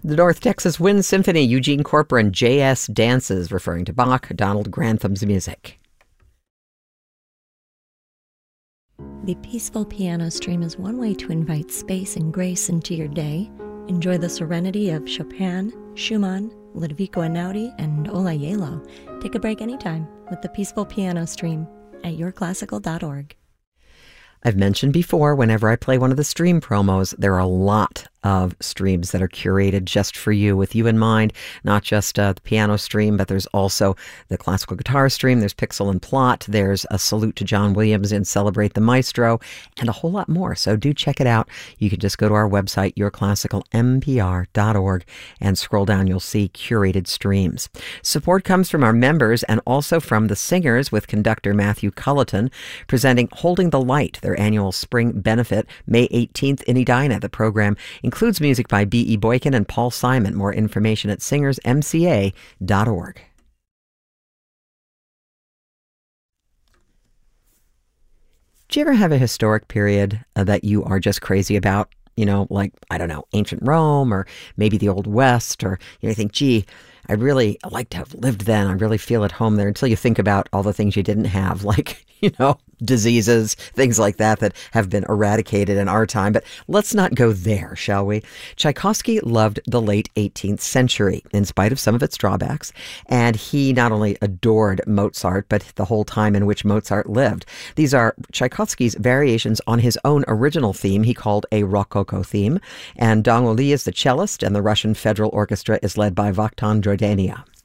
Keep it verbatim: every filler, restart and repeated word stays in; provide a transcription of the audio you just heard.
The North Texas Wind Symphony, Eugene Corporan, J S Dances, referring to Bach, Donald Grantham's music. The Peaceful Piano Stream is one way to invite space and grace into your day. Enjoy the serenity of Chopin, Schumann, Ludovico Einaudi, and Ola Yelo. Take a break anytime with the Peaceful Piano Stream at your classical dot org. I've mentioned before, whenever I play one of the stream promos, there are a lot of streams that are curated just for you, with you in mind. Not just uh, the piano stream, but there's also the classical guitar stream. There's Pixel and Plot. There's a salute to John Williams in Celebrate the Maestro, and a whole lot more. So do check it out. You can just go to our website, your classical n p r dot org, and scroll down. You'll see curated streams. Support comes from our members and also from the singers, with conductor Matthew Culleton presenting Holding the Light, their annual spring benefit, May eighteenth in Edina. The program includes music by B E. Boykin and Paul Simon. More information at singers m c a dot org. Do you ever have a historic period uh, that you are just crazy about? You know, like, I don't know, ancient Rome, or maybe the Old West, or you know, you think, gee, I really like to have lived then. I really feel at home there, until you think about all the things you didn't have, like, you know, diseases, things like that that have been eradicated in our time. But let's not go there, shall we? Tchaikovsky loved the late eighteenth century, in spite of some of its drawbacks. And he not only adored Mozart, but the whole time in which Mozart lived. These are Tchaikovsky's variations on his own original theme he called a Rococo theme. And Dong Oli is the cellist, and the Russian Federal Orchestra is led by Vakhtan Jordanyan.